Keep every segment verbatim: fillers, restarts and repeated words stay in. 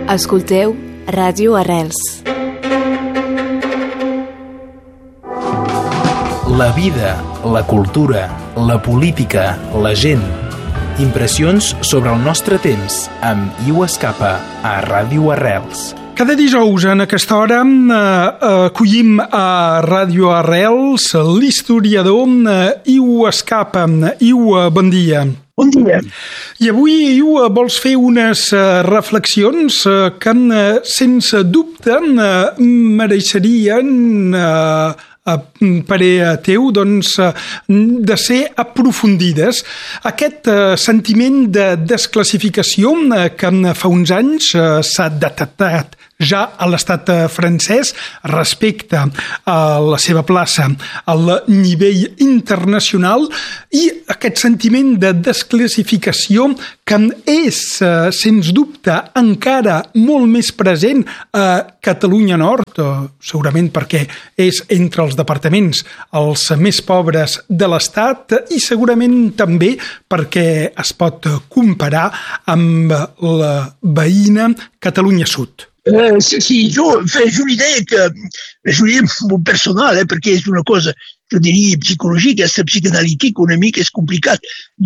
Escolteu Ràdio Arrels. La vida, la cultura, la política, la gent. Impressions sobre el nostre temps amb Iu Escapa a Ràdio Arrels. Cada dijous en aquesta hora eh, acollim a Ràdio Arrels l'historiador eh, Iu Escapa. Iu, bon dia. Bon dia. I avui, Iu, vols fer unes uh, reflexions uh, que, uh, sense dubte, uh, mereixerien, uh, a parer teu, doncs, uh, de ser aprofundides. Aquest uh, sentiment de desclassificació uh, que fa uns anys uh, s'ha detectat ja a l'estat francès respecte a la seva plaça al nivell internacional, i aquest sentiment de desclassificació que és, sens dubte, encara molt més present a Catalunya Nord, segurament perquè és entre els departaments els més pobres de l'estat i segurament també perquè es pot comparar amb la veïna Catalunya Sud. Eh, sì, sì, io faccio un'idea che è un'idea personale, perché è una cosa, io direi, psicologica, è psicanalitica, una mica és complicat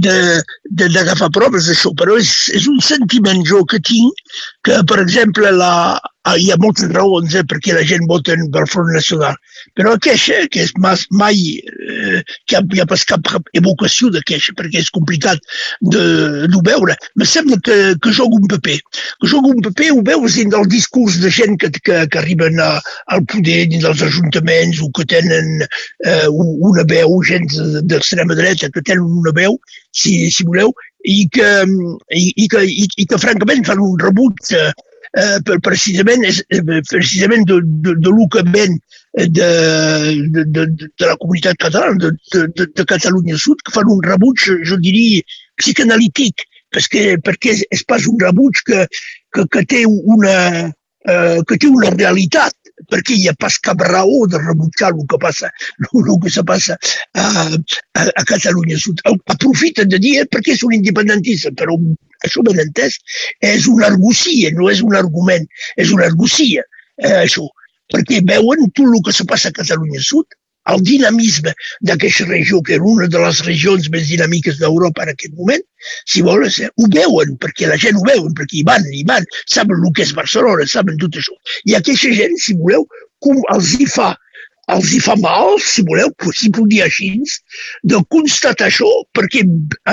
d'agafar proves d'això, però és, és un sentiment jo que tinc, que, per exemple, la, hi ha moltes raons eh, perquè la gent vota pel Front Nacional, però queixa, que és mai, mai eh, que hi ha pas cap evocació de queixa, perquè és complicat de, de veure. Me sembla que, que joga un paper. Que joga un paper, ho veus dins del discurs de gent que, que, que arriben a, al poder, dins dels ajuntaments, o que tenen eh, una veu, gent d'extrema dreta, que tenen una veu, si, si voleu, i que, i, i que, i, i que francament fan un rebuig eh, eh, precisament, precisament de, de, de lo que ven de, de, de, de la comunitat catalana, de, de, de Catalunya Sud, que fan un rebuig, jo diria, psicanalític, perquè, perquè és pas un rebuig que, que, que, té una, eh, que té una realitat, perquè hi ha pas cap raó de rebutjar el que passa, el que se passa a, a, a Catalunya Sud. Aprofiten de dir perquè és un independentista, però això ben entès és una argucia, no és un argument, és una argucia, eh, això, perquè veuen tot el que se passa a Catalunya Sud, el dinamisme d'aquesta regió, que era una de les regions més dinàmiques d'Europa en aquest moment, si vols, eh, ho veuen, perquè la gent ho veuen, perquè hi van, hi van, saben el que és Barcelona, saben tot això. I aquesta gent, si voleu, com els hi fa, els hi fa mal, si voleu, si puc dir així, de constatar això, perquè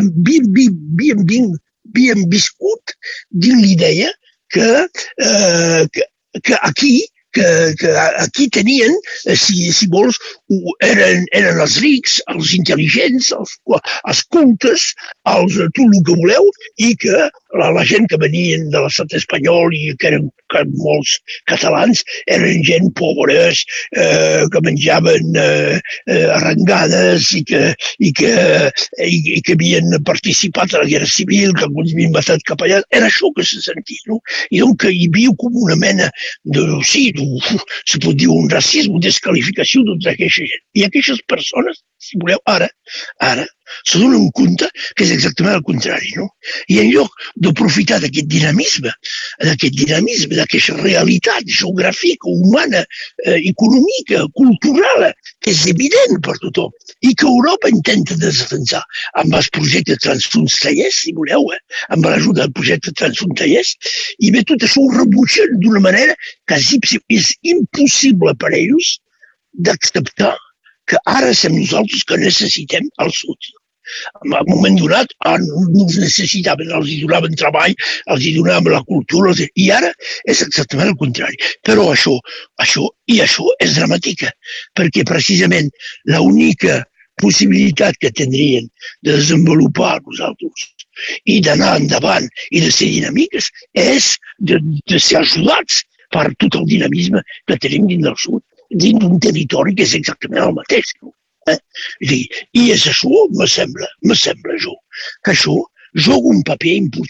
havíem viscut dins l'idea que, eh, que, que aquí Que, que aquí tenien, si, si vols, eren, eren els rics, els intel·ligents, els, els cultes, els, tot el que voleu, i que la, la gent que venien de l'estat espanyol i que eren que molts catalans eren gent pobres, eh, que menjaven eh, eh, arrengades i que, i, que, i, i que havien participat a la guerra civil, que alguns havien matat cap allà. Era això que se sentia, no? I doncs hi havia com una mena de, sí, se pot dir un racisme, una desqualificació d'entre aquesta gent. I aquestes persones, si voleu, ara, ara, se donen compte que és exactament el contrari, no? I en lloc d'aprofitar d'aquest dinamisme, d'aquest dinamisme, d'aquesta realitat geogràfica, humana, eh, econòmica, cultural, que és evident per tothom, i que Europa intenta defensar amb els projectes transfrontallers, si voleu, eh, amb l'ajuda del projecte transfrontallers, i bé, tot això ho rebutgen d'una manera que és impossible per ells d'acceptar que ara som nosaltres que necessitem el sud. En un moment donat no els necessitaven, els hi donaven treball, els hi donaven la cultura, i ara és exactament el contrari. Però això, això i això és dramàtica, perquè precisament l'única possibilitat que tindrien de desenvolupar nosaltres i d'anar endavant i de ser dinàmiques és de, de ser ajudats per tot el dinamisme que tenim dins del sud, dins d'un territori que és exactament el mateix. Eh? I és això, me sembla, me sembla jo, que això joga un paper important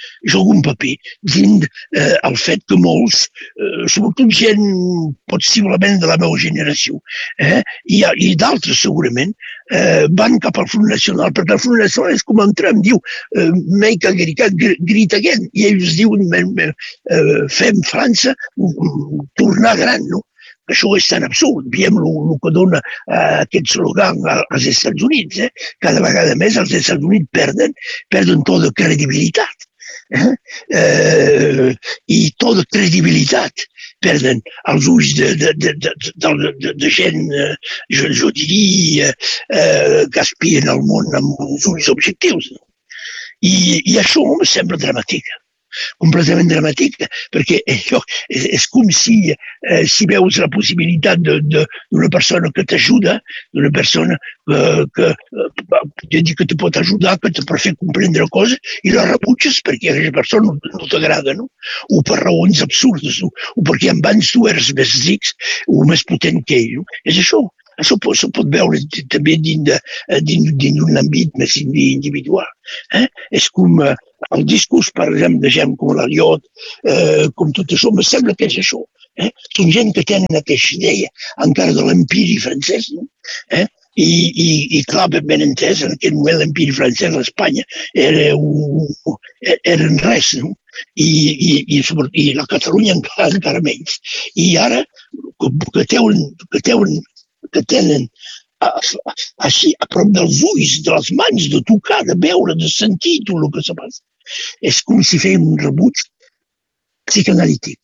juga un paper dins eh, el fet que molts, eh, sobretot gent possiblement de la meva generació, eh, i, i d'altres segurament, eh, van cap al Front Nacional, perquè el Front Nacional és com en Trump diu, eh, make America great again, i ells diuen, eh, fem França tornar gran, no? Això és tan absurd. Veiem el que dona eh, aquest slogan als Estats Units. Eh? Cada vegada més els Estats Units perden, perden tota credibilitat. Eh? Eh, I tota credibilitat perden als ulls de, de, de, de, de, de, de gent, eh, jo, jo diria, eh, que aspien al món amb uns ulls objectius. No? I, I això em sembla dramàtic. Completament dramàtica, perquè allò és, és com si, eh, si veus la possibilitat d'una persona que t'ajuda, d'una persona que, que, que, que te pot ajudar, que te pot fer comprendre coses, i la rebutges perquè aquesta persona no, no t'agrada, no? O per raons absurdes, no? O perquè amb abans tu eres més ric o més potent que ell. No? És això. Això pot, això pot veure també dins d'un àmbit més individual. Eh? És com eh, el discurs, per exemple, de gent com l'Aliot, eh, com tot això, em sembla que és això. Eh? Són gent que tenen aquesta idea encara de l'empiri francès, no? Eh? I, i, i clar, ben entès, en aquell moment l'empiri francès a Espanya era, un, era en res, no? I, i, i, i la Catalunya encara, encara menys. I ara, que teuen, que teuen que tenen a, a, així a prop dels ulls, de les mans, de tocar, de veure, de sentir tot el que se passa. És com si fèiem un rebuig psicanalític.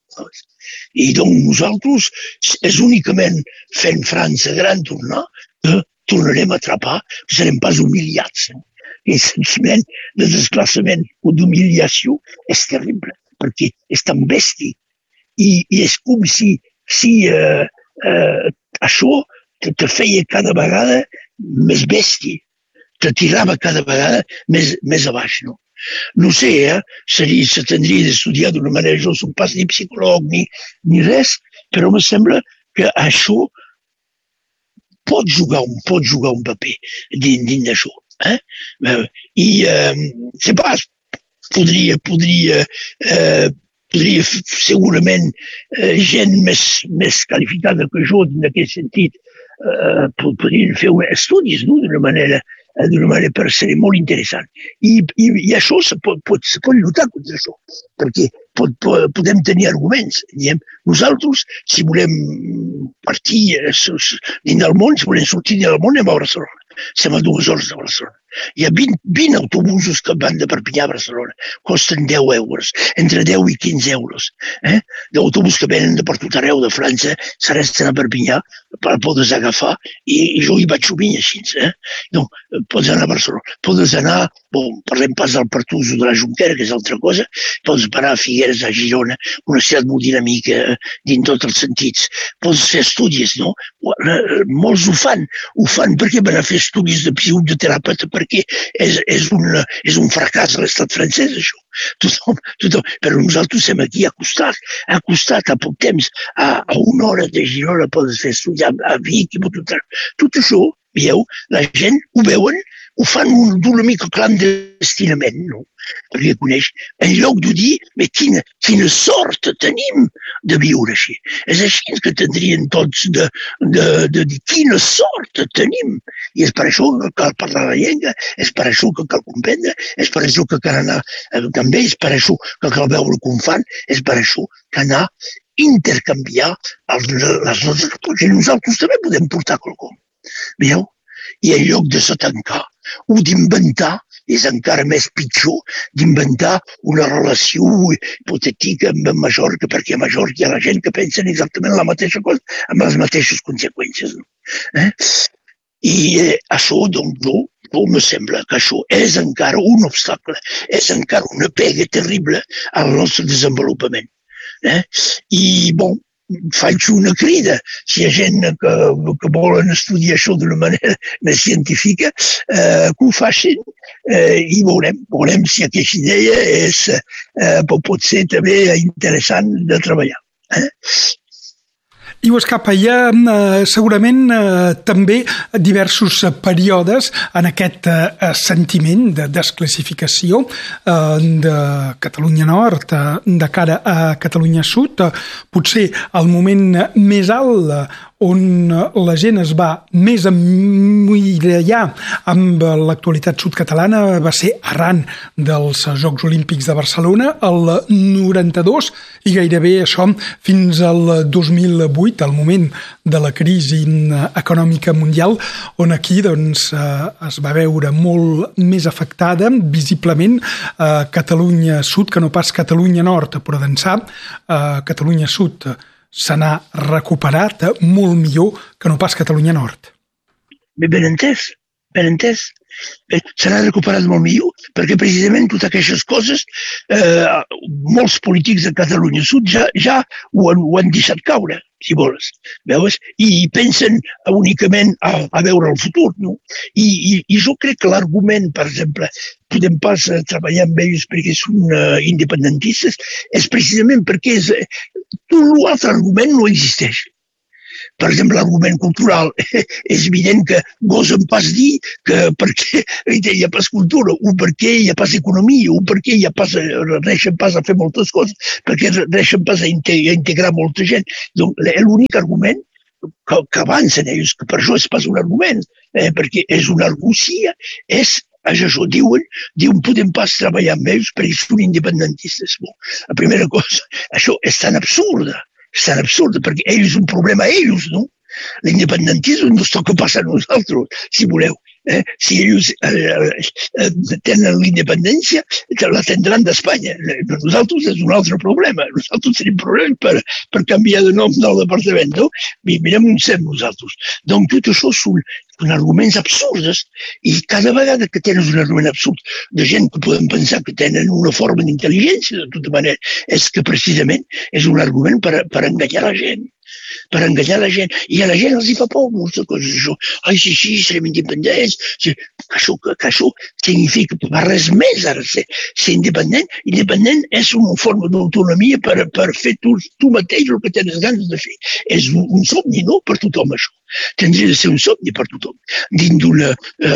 I doncs nosaltres és únicament fent França gran tornar que tornarem a atrapar, que serem pas humiliats. I el sentiment de desplaçament o d'humiliació és terrible, perquè és tan bèstic i, i és com si, si eh, eh, això te feia cada vegada més bèstia, te tirava cada vegada més, més a baix. No, no sé, eh? Seria, se tindria d'estudiar d'una manera, jo no soc pas ni psicòleg ni, ni res, però em sembla que això pot jugar un, pot jugar un paper dins, dins d'això. Eh? I, eh, sé pas, podria, podria eh, podria segurament eh, gent més, més qualificada que jo en aquest sentit eh, podrien fer estudis, no? d'una manera, d'una manera per ser molt interessant. I, i, i això se pot, pot, se pot lluitar contra això, perquè pot, pot, podem tenir arguments. Diem, nosaltres, si volem partir dins del món, si volem sortir dins del món, anem a Barcelona. Estem a dues hores de Barcelona. Hi ha vint, vint autobusos que van de Perpinyà a Barcelona. Costen deu euros, entre deu i quinze euros. Eh? D'autobús que venen de per tot arreu de França, s'arresten a Perpinyà per poder agafar, i, i jo hi vaig sovint així. Eh? Donc, pots anar a Barcelona. Pots anar, bon, parlem pas del Pertuso de la Jonquera, que és altra cosa, pots parar a Figueres, a Girona, una ciutat molt dinàmica dins tots els sentits. Pots fer estudis, no? Molts ho fan. Ho fan perquè van a fer estudis de psicoterapeuta, perquè és, és, un, és un fracàs a l'estat francès, això. Tothom, tothom. Però nosaltres estem aquí a costat, a costat, a poc temps, a, a una hora de Girona pots fer estudiar a Vic i tot, tot això, veieu, la gent ho veuen, ho fan d'una mica clandestinament, no? Perquè coneix, en lloc de dir, però quina, quina sort tenim de viure així. És així que tindrien tots de, de, de dir, quina sort tenim. I és per això que cal parlar la llengua, és per això que cal comprendre, és per això que cal anar també, és per això que cal veure com fan, és per això que anar intercanviar els, les nostres coses. I nosaltres també podem portar quelcom. Veieu? I en lloc de se tancar o d'inventar, és encara més pitjor, d'inventar una relació hipotètica amb Mallorca, perquè a Mallorca hi ha la gent que pensa exactament la mateixa cosa, amb les mateixes conseqüències. No? Eh? I eh, això, doncs, no, no me sembla que això és encara un obstacle, és encara una pega terrible al nostre desenvolupament. Eh? I, bon, faig una crida, si hi ha gent que, que volen estudiar això d'una manera més científica, eh, que ho facin eh, i veurem, veurem si aquesta idea és, eh, pot ser també interessant de treballar. Eh? I ho escapa, hi ha eh, segurament eh, també diversos períodes en aquest eh, sentiment de desclassificació eh, de Catalunya Nord eh, de cara a Catalunya Sud. Eh, potser el moment més alt eh, on la gent es va més emmirallar amb l'actualitat sud-catalana va ser arran dels Jocs Olímpics de Barcelona el noranta-dos i gairebé això fins al dos mil vuit, al moment de la crisi econòmica mundial, on aquí doncs, es va veure molt més afectada visiblement a Catalunya Sud que no pas Catalunya Nord, però d'ençà Catalunya Sud se n'ha recuperat molt millor que no pas Catalunya Nord. Ben entès, ben entès. Se n'ha recuperat molt millor, perquè precisament totes aquestes coses, eh, molts polítics de Catalunya Sud ja, ja ho, han, ho han deixat caure, si vols, veus? I pensen únicament a, a veure el futur, no? I, i, i jo crec que l'argument, per exemple, podem pas treballar amb ells perquè són uh, independentistes, és precisament perquè és, tot l'altre argument no existeix. Per exemple, l'argument cultural, és evident que gosen pas dir que perquè hi ha pas cultura, o perquè hi ha pas economia, o perquè hi ha pas, reixen pas a fer moltes coses, perquè reixen pas a integrar molta gent. Donc, l'únic argument que, que avancen ells, que per això és pas un argument, eh, perquè és una argucia, és això, diuen, diuen podem pas treballar amb ells perquè són independentistes. Bon, la primera cosa, això és tan absurda, és tan absurda, perquè ells és un problema a ells, no? L'independentisme no es toca pas a nosaltres, si voleu. Eh? Si ells eh, eh, tenen l'independència, la tindran d'Espanya. Nosaltres és un altre problema. Nosaltres tenim problemes per, per canviar de nom del departament. No? Mirem on sem nosaltres. Donc, tot això són, són arguments absurdes i cada vegada que tens un argument absurd de gent que podem pensar que tenen una forma d'intel·ligència, de tota manera, és que precisament és un argument per, per enganyar la gent. Per enganyar la gent. I a la gent els hi fa por moltes coses. Això. Ai, sí, sí, serem independents. Que això, que això significa per res més ara ser, ser independent. Independent és una forma d'autonomia per, per fer tu, tu mateix el que tens ganes de fer. És un, un somni, no?, per tothom, això. Tindria de ser un somni per tothom. Dins d'un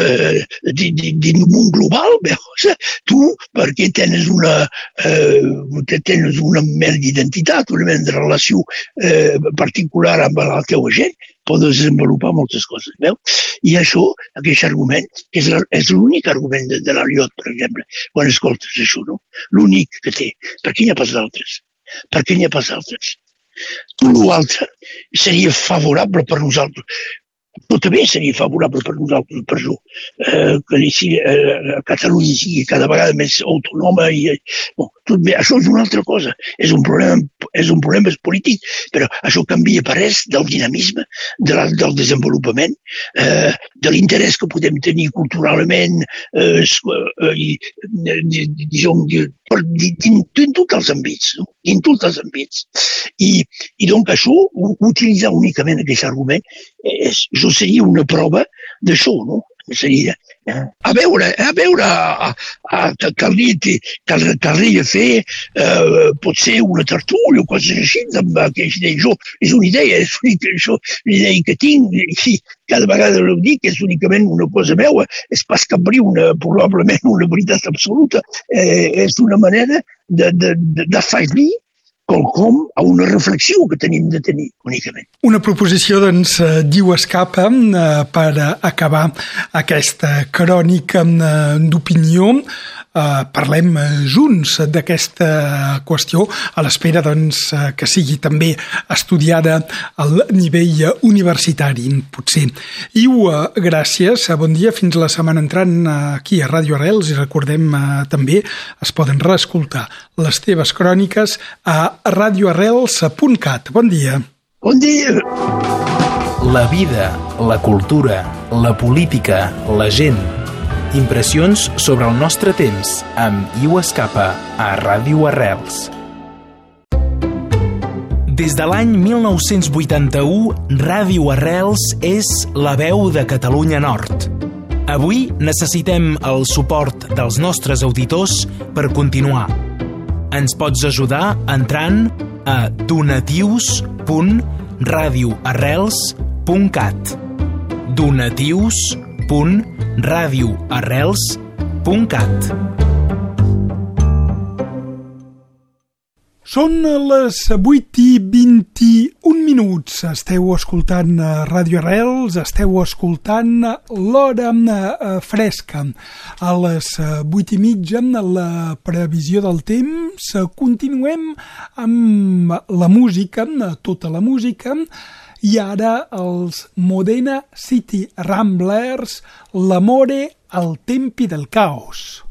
eh, món global, veus? Tu, perquè tens una, eh, tens una mena d'identitat, una mena de relació eh, particular amb la teva gent, pots desenvolupar moltes coses, veus? I això, aquest argument, que és, és l'únic argument de, de l'Aliot, per exemple, quan escoltes això, no? L'únic que té. Per què n'hi ha pas d'altres? Per què n'hi ha pas d'altres? Tot l'altre seria favorable per nosaltres. Tot també seria favorable per nosaltres, per això, eh, que si, eh, Catalunya sigui cada vegada més autònoma. I, bon, tot bé, això és una altra cosa. És un problema, és un problema polític, però això canvia per res del dinamisme, de la, del desenvolupament, eh, de l'interès que podem tenir culturalment, eh, i, diguem, dins tots els àmbits, no? Dins tots els àmbits. I, i doncs això, utilitzar únicament aquest argument, és, això seria una prova d'això, no? Seria, eh? a veure, a veure, a, a, a caldria, caldria fer eh, potser una tertúlia o coses així, amb aquesta idea. Jo, és una idea, és una, això, una idea que tinc, i cada vegada ho dic, és únicament una cosa meua, és pas cap una, probablement una veritat absoluta, eh, és una manera de, de, de, d'afegir quelcom a una reflexió que tenim de tenir únicament. Una proposició, doncs, diu escapa eh, per acabar aquesta crònica eh, d'opinió. Eh, parlem junts d'aquesta qüestió a l'espera, doncs, que sigui també estudiada al nivell universitari, potser. Iu, gràcies, bon dia, fins la setmana entrant aquí a Ràdio Arrels, i recordem eh, també es poden reescoltar les teves cròniques a radio arrels punt cat. Bon dia. Bon dia. La vida, la cultura, la política, la gent. Impressions sobre el nostre temps amb Iu Escapa a Ràdio Arrels. Des de l'any mil nou-cents vuitanta-u, Ràdio Arrels és la veu de Catalunya Nord. Avui necessitem el suport dels nostres auditors per continuar. Ens pots ajudar entrant a donatius punt radio arrels punt cat. donatius punt radio arrels punt cat. Són les vuit i vint-i-un minuts. Esteu escoltant Ràdio Arrels, esteu escoltant l'Hora Fresca. A les vuit i mitja, la previsió del temps, continuem amb la música, tota la música, i ara els Modena City Ramblers, l'amore al tempi del caos.